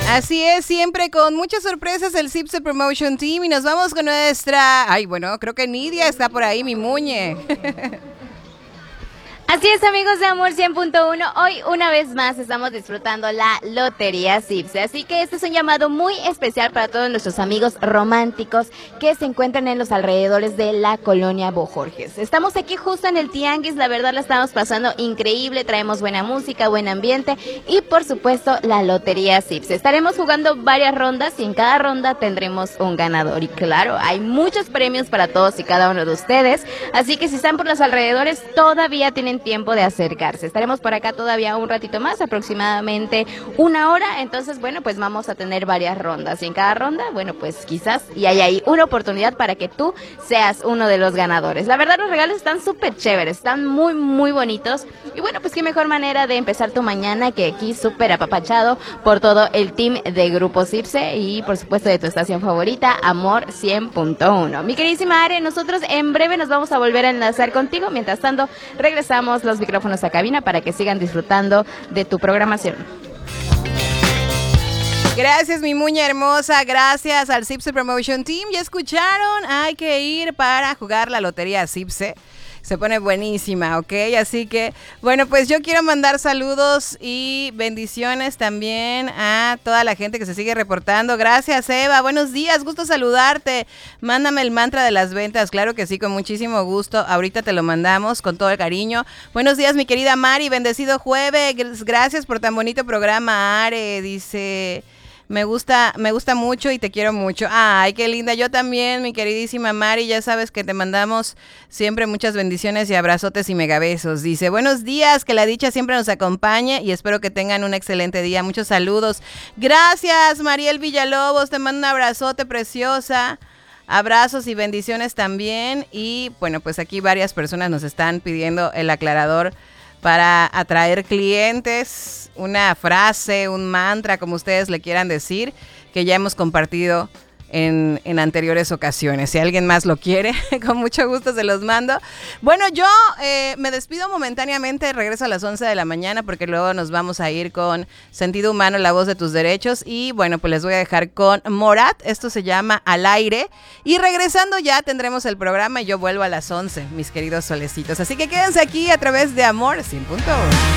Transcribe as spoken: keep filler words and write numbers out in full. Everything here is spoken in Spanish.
Así es, siempre con muchas sorpresas el Zipse Promotion Team y nos vamos con nuestra... Ay, bueno, creo que Nidia está por ahí, mi muñe. Así es, amigos de Amor cien punto uno, hoy una vez más estamos disfrutando la Lotería Zipse, así que este es un llamado muy especial para todos nuestros amigos románticos que se encuentran en los alrededores de la colonia Bojorges. Estamos aquí justo en el Tianguis, la verdad la estamos pasando increíble, traemos buena música, buen ambiente y por supuesto la Lotería Zipse. Estaremos jugando varias rondas y en cada ronda tendremos un ganador y claro, hay muchos premios para todos y cada uno de ustedes, así que si están por los alrededores todavía tienen tiempo de acercarse. Estaremos por acá todavía un ratito más, aproximadamente una hora, entonces bueno, pues vamos a tener varias rondas y en cada ronda, bueno, pues quizás y hay ahí una oportunidad para que tú seas uno de los ganadores. La verdad los regalos están súper chéveres, están muy muy bonitos y bueno, pues qué mejor manera de empezar tu mañana que aquí súper apapachado por todo el team de Grupo Zipse y por supuesto de tu estación favorita, Amor cien punto uno. Mi queridísima Are, nosotros en breve nos vamos a volver a enlazar contigo, mientras tanto regresamos los micrófonos a cabina para que sigan disfrutando de tu programación. Gracias, mi muña hermosa, gracias al Zipse Promotion Team. Ya escucharon, hay que ir para jugar la Lotería Zipse. Se pone buenísima, ¿ok? Así que, bueno, pues yo quiero mandar saludos y bendiciones también a toda la gente que se sigue reportando. Gracias, Eva. Buenos días, gusto saludarte. Mándame el mantra de las ventas. Claro que sí, con muchísimo gusto. Ahorita te lo mandamos con todo el cariño. Buenos días, mi querida Mari. Bendecido jueves. Gracias por tan bonito programa, Are. Dice... Me gusta, me gusta mucho y te quiero mucho. Ay, qué linda. Yo también, mi queridísima Mari. Ya sabes que te mandamos siempre muchas bendiciones y abrazotes y megabesos. Dice, buenos días, que la dicha siempre nos acompañe y espero que tengan un excelente día. Muchos saludos. Gracias, Mariel Villalobos. Te mando un abrazote, preciosa. Abrazos y bendiciones también. Y bueno, pues aquí varias personas nos están pidiendo el aclarador para atraer clientes, una frase, un mantra, como ustedes le quieran decir, que ya hemos compartido en, en anteriores ocasiones. Si alguien más lo quiere, con mucho gusto se los mando. Bueno, yo eh, me despido momentáneamente, regreso a las once de la mañana porque luego nos vamos a ir con Sentido Humano, la voz de tus derechos. Y bueno, pues les voy a dejar con Morat, esto se llama Al Aire. Y regresando ya tendremos el programa y yo vuelvo a las once, mis queridos solecitos. Así que quédense aquí a través de Amor cien punto uno.